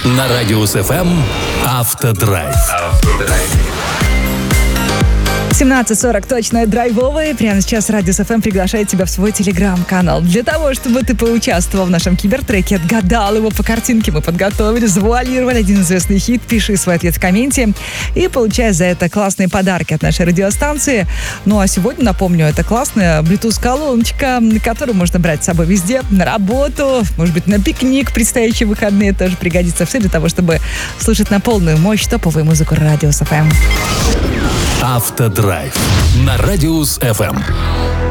На Радиус ФМ «Автодрайв». 17:40, точно драйвовые. Прямо сейчас Радиус ФМ приглашает тебя в свой телеграм-канал. Для того, чтобы ты поучаствовал в нашем кибертреке, отгадал его по картинке, мы подготовили, завуалировали один известный хит. Пиши свой ответ в комменте и получай за это классные подарки от нашей радиостанции. Ну а сегодня, напомню, это классная Bluetooth-колоночка, которую можно брать с собой везде, на работу, может быть, на пикник, предстоящие выходные тоже пригодится. Все для того, чтобы слушать на полную мощь топовую музыку Радиус ФМ. Автодрайв на Радиус ФМ.